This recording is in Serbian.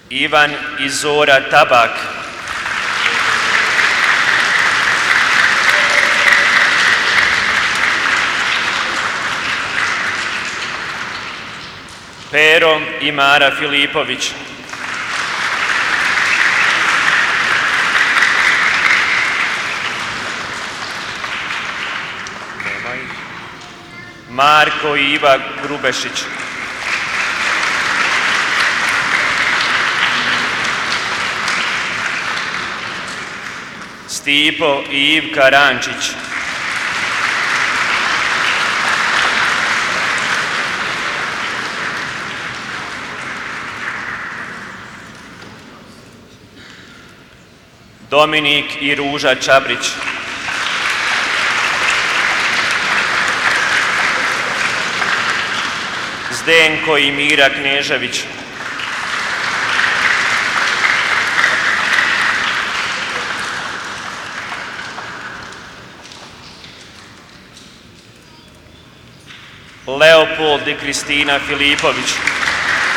Ivan i Zora Tabak, Pero i Mara Filipović, Marko i Iva Grubešić, Stipo i Ivka Rančić, Dominik i Ruža Čabrić, Zdenko i Mira Knežević, Leopold i Kristina Filipović,